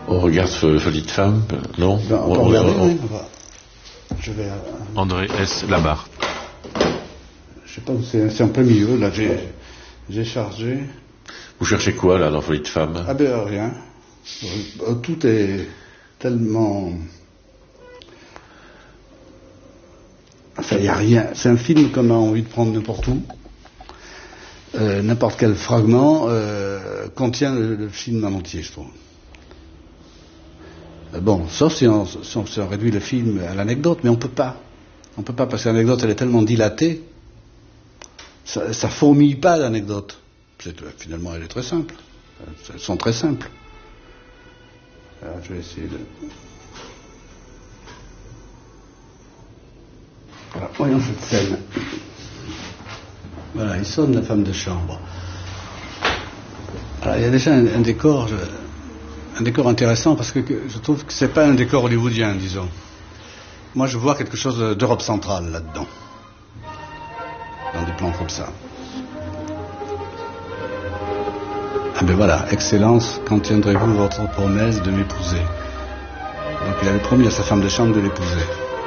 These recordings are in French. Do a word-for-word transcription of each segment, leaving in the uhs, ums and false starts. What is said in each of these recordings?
On regarde Folie de femme, non? Ben, on, on, on, regarder, on, oui, on va. Je vais. Euh, André S. Labarre. Je sais pas où c'est, c'est en plein milieu, là, j'ai, j'ai chargé. Vous cherchez quoi, là, dans Folie de femme? Ah ben, rien. Tout est tellement... Enfin, il n'y a rien. C'est un film qu'on a envie de prendre n'importe où. Euh, n'importe quel fragment euh, contient le, le film en entier, je trouve. Euh, bon, sauf si on, si on, si on réduit le film à l'anecdote, mais on peut pas. On peut pas, parce que l'anecdote, elle est tellement dilatée. Ça, ça fourmille pas, l'anecdote. C'est, finalement, elle est très simple. Elles sont très simples. Alors, je vais essayer de... Alors, voyons cette scène. Voilà, il sonne la femme de chambre. Alors, il y a déjà un, un décor, je, un décor intéressant parce que, que je trouve que c'est pas un décor hollywoodien, disons. Moi, je vois quelque chose d'Europe centrale là-dedans, dans des plans comme ça. Ah ben voilà, Excellence, quand tiendrez-vous votre promesse de m'épouser? Donc il avait promis à sa femme de chambre de l'épouser.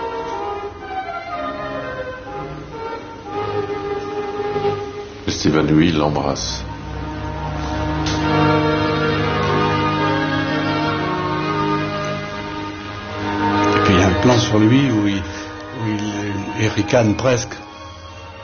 Il s'évanouit, il l'embrasse. Et puis il y a un plan sur lui où il, où il, il ricane presque.